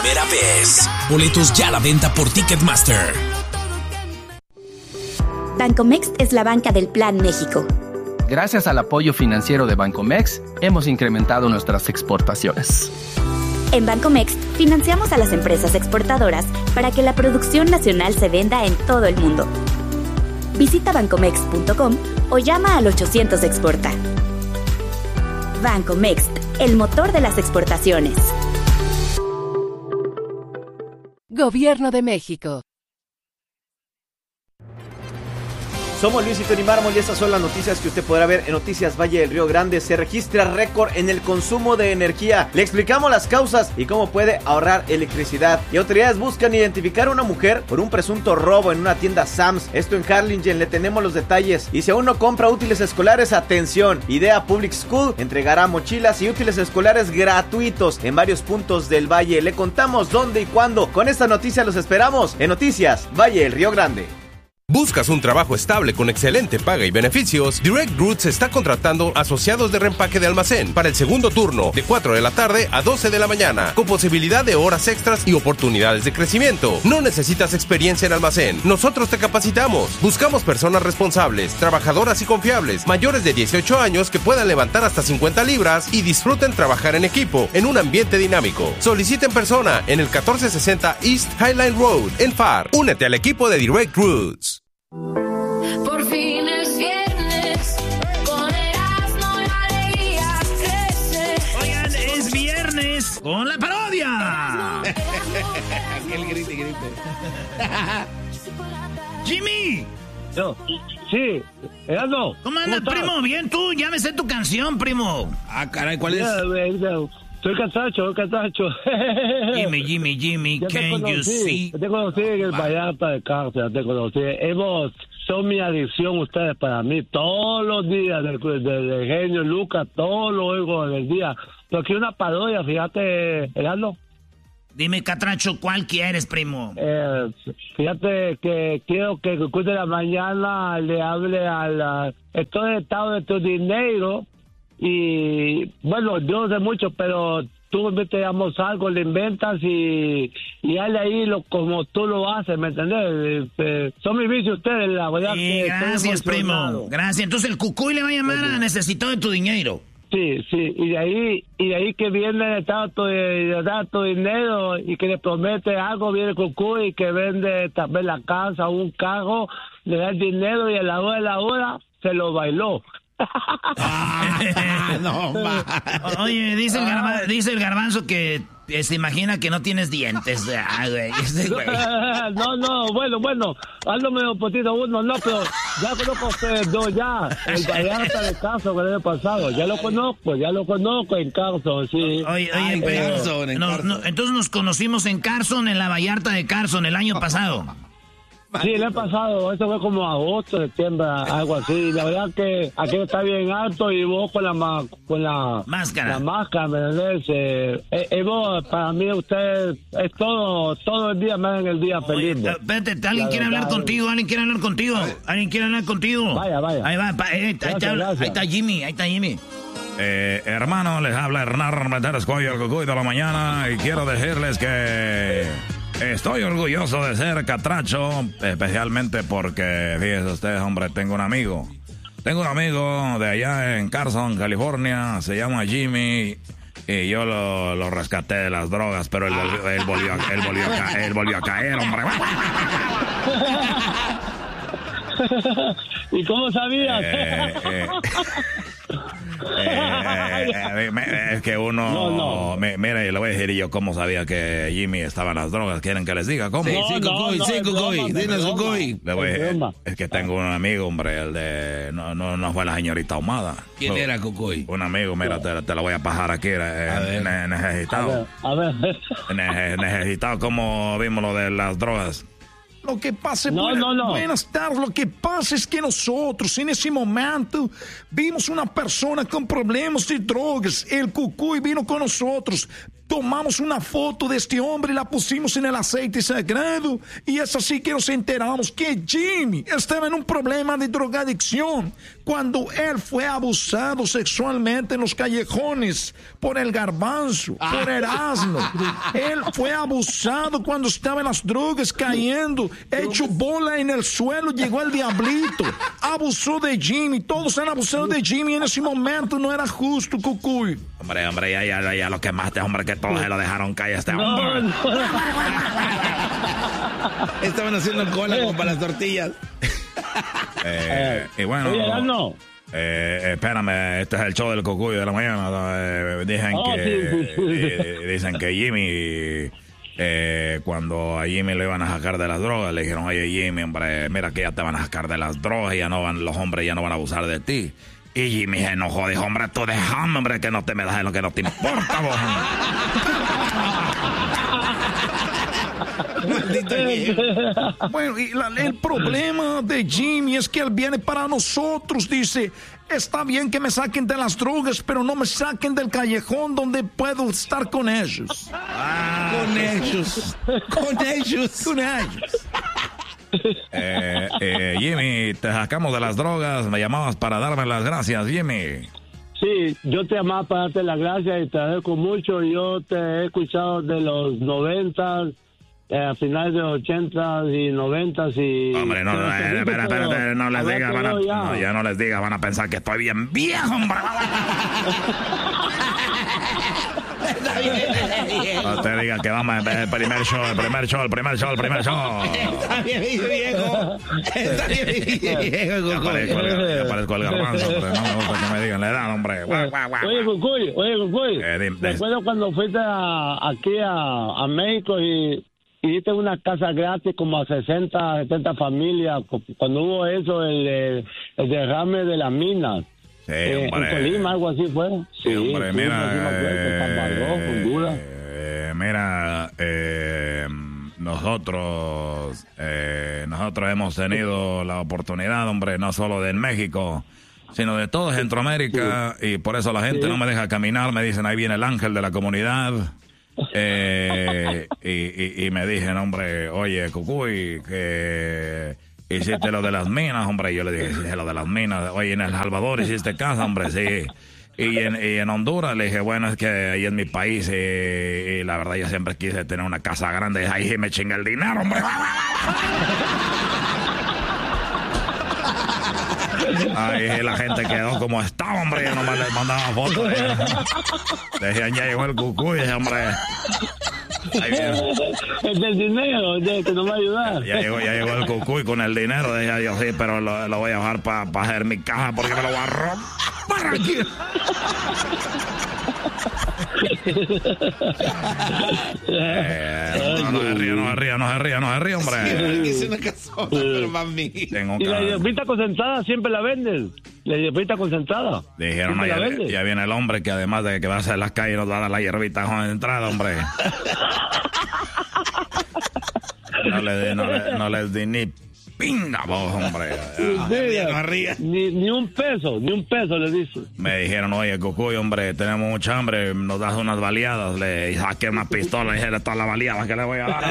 primera vez. Boletos ya a la venta por Ticketmaster. Bancomext es la banca del Plan México. Gracias al apoyo financiero de Bancomext, hemos incrementado nuestras exportaciones. En Bancomext, financiamos a las empresas exportadoras para que la producción nacional se venda en todo el mundo. Visita bancomext.com o llama al 800 Exporta. Bancomext, el motor de las exportaciones. Gobierno de México. Somos Luis y Tony Mármol y estas son las noticias que usted podrá ver en Noticias Valle del Río Grande. Se registra récord en el consumo de energía. Le explicamos las causas y cómo puede ahorrar electricidad. Y autoridades buscan identificar a una mujer por un presunto robo en una tienda Sam's. Esto en Harlingen, le tenemos los detalles. Y si aún no compra útiles escolares, atención. Idea Public School entregará mochilas y útiles escolares gratuitos en varios puntos del valle. Le contamos dónde y cuándo. Con esta noticia los esperamos en Noticias Valle del Río Grande. ¿Buscas un trabajo estable con excelente paga y beneficios? Direct Roots está contratando asociados de reempaque de almacén para el segundo turno de 4 de la tarde a 12 de la mañana, con posibilidad de horas extras y oportunidades de crecimiento. No necesitas experiencia en almacén. Nosotros te capacitamos. Buscamos personas responsables, trabajadoras y confiables, mayores de 18 años que puedan levantar hasta 50 libras y disfruten trabajar en equipo en un ambiente dinámico. Solicita en persona en el 1460 East Highline Road en FAR. Únete al equipo de Direct Roots. Por fin es viernes, con Erasmo y alegría crece. Oigan, es viernes con la parodia. Aquel grite. ¡Jimmy! Yo, sí, Erasmo. ¿Cómo andas, primo? Bien, tú, ya me sé tu canción, primo. Ah, caray, ¿cuál es? Soy Catracho. Jimmy, can you see? Yo te conocí en el Vallarta de Cárcel, te conocí. Son mi adicción ustedes para mí. Todos los días del genio Lucas, todos los oigo del día. Pero aquí una parodia, fíjate, Erasmo. Dime, Catracho, ¿cuál quieres, primo? Fíjate que quiero que escuche de la mañana le hable estoy en estado de tu dinero. Y bueno, yo no sé mucho, pero tú inventamos algo, le inventas y hazle ahí como tú lo haces, ¿me entendés? Son mis vicios ustedes, la verdad. Sí, gracias, primo. Gracias. Entonces el Cucuy le va a llamar a Necesito de tu dinero. Sí, y de ahí que viene el trato de dar tu dinero y que le promete algo, viene el Cucuy que vende también la casa, un carro, le da el dinero y a la hora se lo bailó. No, oye, dice el garbanzo que se imagina que no tienes dientes. Güey. No, bueno, háblame un poquito uno, no, pero ya conozco a ustedes dos, ya, el Vallarta de Carson el año pasado, ya lo conozco en Carson, sí. Oye, entonces nos conocimos en Carson, en la Vallarta de Carson, el año pasado. Sí, el año pasado, eso fue como agosto, septiembre, algo así. La verdad que aquí está bien alto y vos con la máscara. La máscara, ¿me entendés? Vos, para mí, usted es todo el día, me dan el día feliz. Oye, espérate, ¿alguien quiere hablar contigo? ¿Alguien quiere hablar contigo? Vaya. Ahí va, ahí está Jimmy. Hermano, les habla Hernán Meteres Cuello, el Cucuy de la mañana, y quiero decirles que estoy orgulloso de ser catracho, especialmente porque, fíjense ustedes, hombre, tengo un amigo de allá en Carson, California, se llama Jimmy, y yo lo rescaté de las drogas, pero él volvió a caer, hombre. ¿Y cómo sabías? Es que uno... Mira, le voy a decir yo cómo sabía que Jimmy estaba en las drogas. ¿Quieren que les diga cómo? Sí, Cucuy. Dinos, Cucuy. Es que tengo un amigo, hombre, el de... No fue la señorita Ahumada. ¿Quién era, Cucuy? Un amigo, mira, te lo voy a pajar aquí. Necesitado. A ver. Necesitado, como vimos lo de las drogas. Lo que pasa, buenas tardes, lo que pasa es que nosotros en ese momento vimos una persona con problemas de drogas, el Cucuy vino con nosotros, tomamos una foto de este hombre y la pusimos en el aceite sagrado. Y es así que nos enteramos que Jimmy estaba en un problema de drogadicción cuando él fue abusado sexualmente en los callejones por el Garbanzo, por Erasmo. Él fue abusado cuando estaba en las drogas, cayendo, hecho bola en el suelo, llegó el diablito, abusó de Jimmy, todos han abusado de Jimmy en ese momento, no era justo, Cucuy. Hombre, ya lo quemaste, hombre, que todos se lo dejaron caer a este hombre. No. Estaban haciendo cola como para las tortillas. Y bueno... Oye, no. Espérame, este es el show del Cucuy de la mañana. Dicen que Jimmy, cuando a Jimmy le iban a sacar de las drogas, le dijeron, oye Jimmy, hombre, mira que ya te van a sacar de las drogas, los hombres ya no van a abusar de ti. Y Jimmy se enojó, dijo, hombre, tú déjame, hombre, que no te me das lo que no te importa, vos. Bueno, y el problema de Jimmy es que él viene para nosotros, dice, está bien que me saquen de las drogas, pero no me saquen del callejón donde puedo estar con ellos. Con ellos. Jimmy, te sacamos de las drogas, me llamabas para darme las gracias, Jimmy. Sí, yo te llamaba para darte las gracias y te agradezco mucho. Yo te he escuchado de los 90, a finales de los 80 y 90 y... Hombre, espérate, no les digas, ya no les digas, van a pensar que estoy bien viejo, hombre. No te digan que vamos el primer show. Está bien viejo. Ya parezco el Garbanzo, hombre. No me gusta que me digan la edad, hombre. Oye, Cucuy. Recuerdo cuando fuiste aquí a México y hiciste una casa gratis como a 60, 70 familias. Cuando hubo eso, el derrame de las minas. Sí, hombre. En Colima, algo así fue. Sí, hombre, nosotros hemos tenido la oportunidad, hombre, no solo de México, sino de todo Centroamérica, y por eso la gente no me deja caminar, me dicen, ahí viene el ángel de la comunidad. Y me dicen, hombre, oye, Cucuy, que hiciste lo de las minas, hombre. Y yo le dije, hiciste lo de las minas. Oye, en El Salvador hiciste casa, hombre, sí. Y en Honduras le dije, bueno, es que ahí es mi país y la verdad yo siempre quise tener una casa grande. Ahí me chinga el dinero, hombre. Ahí la gente quedó como estaba, hombre. Yo nomás les mandaba fotos. Decían, ya llegó el Cucuy, hombre. Ahí viene. Es del dinero, que nos va a ayudar. Ya llegó el Cucuy con el dinero. Decía yo, sí, pero lo voy a dejar para hacer mi caja porque me lo voy a robar aquí. No se ría, hombre. Sí, una casona, pero mami. ¿Y la hierbita concentrada siempre la vendes? ¿La hierbita concentrada? Dijeron, ya viene el hombre que además de que va a hacer las calles nos va a dar la hierbita concentrada, hombre. No les di ni pinga, vos, hombre. Ni un peso le dice. Me dijeron, oye, Cucuy, hombre, tenemos mucha hambre, nos das unas baleadas. Le saqué una pistola y dije, todas las baleadas que le voy a dar.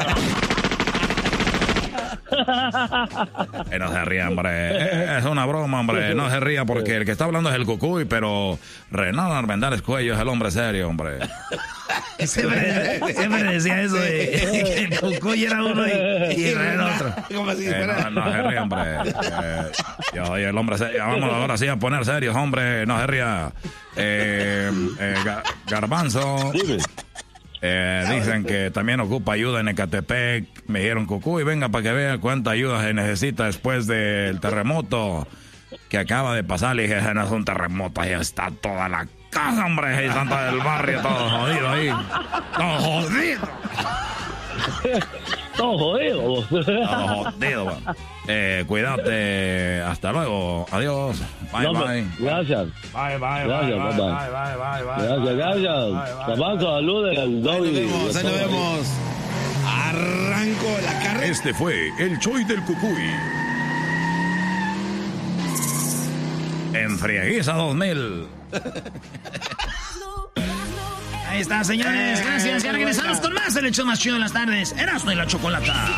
No se ría, hombre. Es una broma, hombre. No se ría porque el que está hablando es el Cucuy, pero Renan Armendáriz Cuello es el hombre serio, hombre. Siempre decía eso de que el Cucuy era uno y Renan otro. No se ría, hombre. Oye, el hombre serio. Vamos ahora sí a poner serios, hombre. No se ría. Garbanzo. Dicen que también ocupa ayuda en Ecatepec. Me dijeron, Cucuy, venga para que vea cuánta ayuda se necesita después del terremoto que acaba de pasar. Le dije, no es un terremoto, ahí está toda la casa, hombre. Ahí están todo el barrio, todo jodido ahí. Todo jodido. Todo jodido. Todo jodido. Cuídate. Hasta luego. Adiós. Bye. Gracias. Bye. Gracias. Garbanzo, saludos al Ahí nos vemos. Arranco la carrera. Este fue el Choy del Cucuy. En Frieguiza 2000. Ahí está, señores. Gracias. Ya regresamos con más el hecho más chido de las tardes. Erasmo y la Chocolata.